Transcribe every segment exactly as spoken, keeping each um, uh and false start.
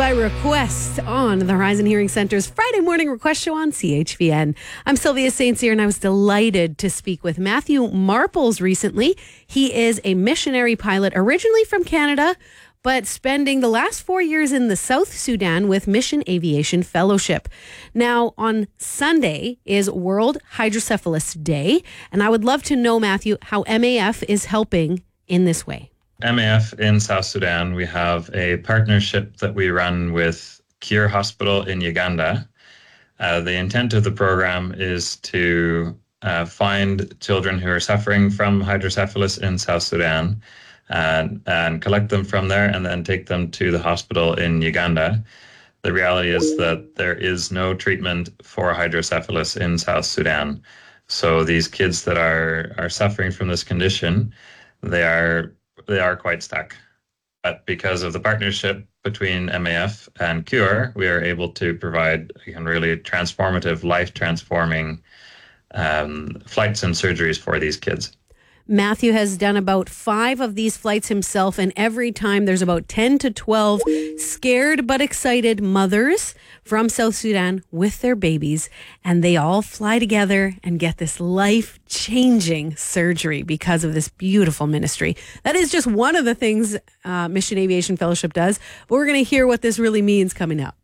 by request on the Horizon Hearing Center's Friday morning request show on C H V N. I'm Sylvia Saint Cyr, and I was delighted to speak with Matthew Marples recently. He is a missionary pilot originally from Canada, but spending the last four years in the South Sudan with Mission Aviation Fellowship. Now, on Sunday is World Hydrocephalus Day, and I would love to know, Matthew, how M A F is helping in this way. M A F in South Sudan, we have a partnership that we run with Cure Hospital in Uganda. Uh, the intent of the program is to uh, find children who are suffering from hydrocephalus in South Sudan and, and collect them from there and then take them to the hospital in Uganda. The reality is that there is no treatment for hydrocephalus in South Sudan. So these kids that are, are suffering from this condition, they are They are quite stuck. But because of the partnership between M A F and Cure, we are able to provide again, really transformative, life-transforming um, flights and surgeries for these kids. Matthew has done about five of these flights himself, and every time there's about ten to twelve scared but excited mothers from South Sudan with their babies, and they all fly together and get this life-changing surgery because of this beautiful ministry. That is just one of the things uh, Mission Aviation Fellowship does, but we're going to hear what this really means coming up.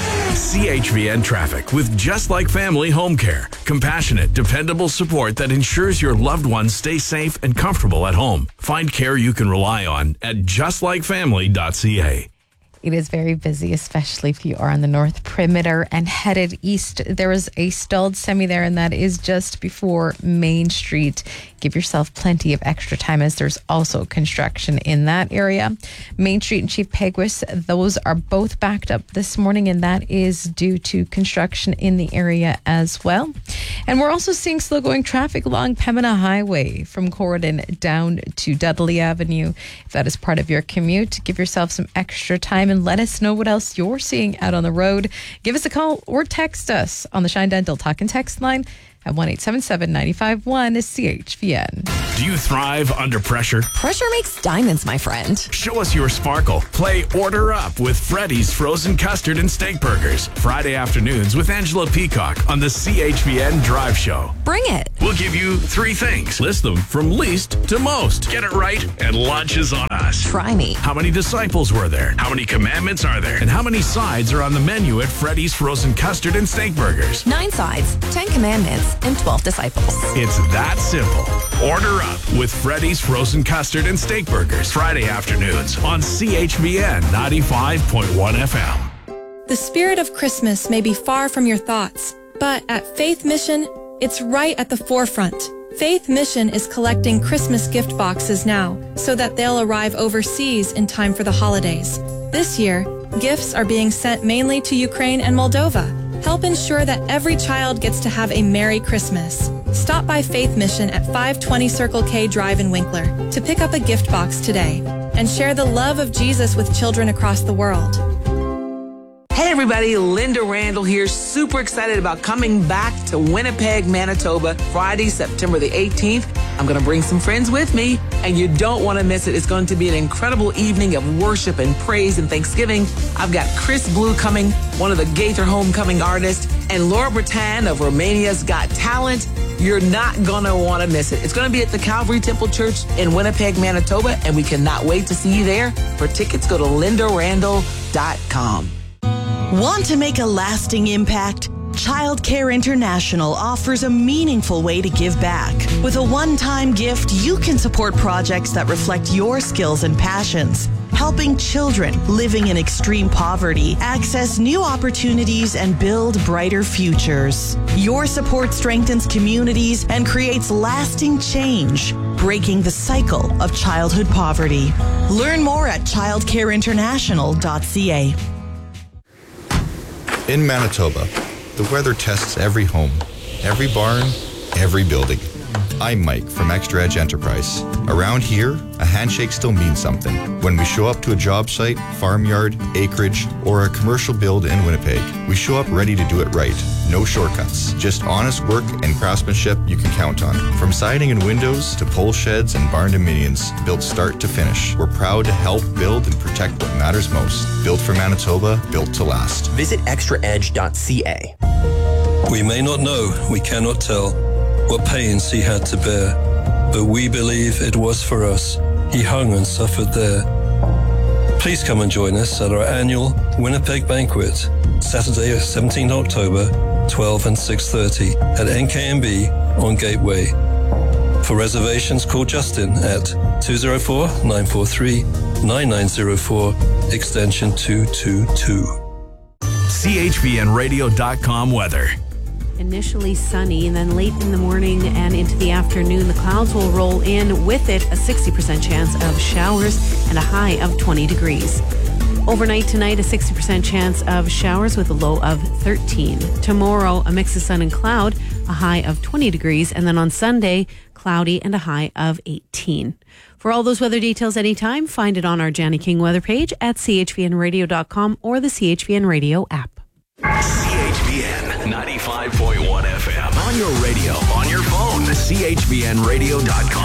C H V N Traffic with Just Like Family Home Care. Compassionate, dependable support that ensures your loved ones stay safe and comfortable at home. Find care you can rely on at just like family dot c a. It is very busy, especially if you are on the North Perimeter and headed east. There is a stalled semi there, and that is just before Main Street. Give yourself plenty of extra time as there's also construction in that area. Main Street and Chief Peguis, those are both backed up this morning, and that is due to construction in the area as well. And we're also seeing slow going traffic along Pembina Highway from Corridon down to Dudley Avenue. If that is part of your commute, give yourself some extra time and let us know what else you're seeing out on the road. Give us a call or text us on the Shine Dental Talk and Text line at one eight seven seven, nine five one C H V N. Do you thrive under pressure? Pressure makes diamonds, my friend. Show us your sparkle. Play Order Up with Freddy's Frozen Custard and Steak Burgers. Friday afternoons with Angela Peacock on the C H V N Drive Show. Bring it. We'll give you three things. List them from least to most. Get it right and lunch is on us. Try me. How many disciples were there? How many commandments are there? And how many sides are on the menu at Freddy's Frozen Custard and Steak Burgers? Nine sides, ten commandments, and twelve disciples. It's that simple. Order up with Freddy's Frozen Custard and Steak Burgers. Friday afternoons on C H V N ninety-five point one F M. The spirit of Christmas may be far from your thoughts, but at Faith Mission, it's right at the forefront. Faith Mission is collecting Christmas gift boxes now so that they'll arrive overseas in time for the holidays. This year, gifts are being sent mainly to Ukraine and Moldova. Help ensure that every child gets to have a Merry Christmas. Stop by Faith Mission at five twenty Circle K Drive in Winkler to pick up a gift box today and share the love of Jesus with children across the world. Hey everybody, Linda Randall here, super excited about coming back to Winnipeg, Manitoba, Friday, September the eighteenth. I'm going to bring some friends with me, and you don't want to miss it. It's going to be an incredible evening of worship and praise and Thanksgiving. I've got Chris Blue coming, one of the Gaither Homecoming artists, and Laura Bretan of Romania's Got Talent. You're not going to want to miss it. It's going to be at the Calvary Temple Church in Winnipeg, Manitoba, and we cannot wait to see you there. For tickets, go to linda randall dot com. Want to make a lasting impact? Child Care International offers a meaningful way to give back. With a one-time gift, you can support projects that reflect your skills and passions, helping children living in extreme poverty access new opportunities and build brighter futures. Your support strengthens communities and creates lasting change, breaking the cycle of childhood poverty. Learn more at child care international dot c a. In Manitoba, the weather tests every home, every barn, every building. I'm Mike from Extra Edge Enterprise. Around here, a handshake still means something. When we show up to a job site, farmyard, acreage, or a commercial build in Winnipeg, we show up ready to do it right. No shortcuts, just honest work and craftsmanship you can count on. From siding and windows to pole sheds and barn dominions, built start to finish, we're proud to help build and protect what matters most. Built for Manitoba, built to last. Visit extra edge dot c a. We may not know, we cannot tell, what pains he had to bear, but we believe it was for us. He hung and suffered there. Please come and join us at our annual Winnipeg Banquet, Saturday, seventeenth of October, twelve and six thirty at N K M B on Gateway. For reservations, call Justin at two oh four, nine four three, nine nine oh four, extension two two two. C H V N radio dot com weather. Initially sunny, and then late in the morning and into the afternoon, the clouds will roll in. With it, a sixty percent chance of showers and a high of twenty degrees. Overnight tonight, a sixty percent chance of showers with a low of thirteen. Tomorrow, a mix of sun and cloud, a high of twenty degrees. And then on Sunday, cloudy and a high of eighteen. For all those weather details anytime, find it on our Janny King weather page at C H V N radio dot com or the C H V N Radio app. C H V N ninety-five point one F M. On your radio, on your phone, C H V N radio dot com.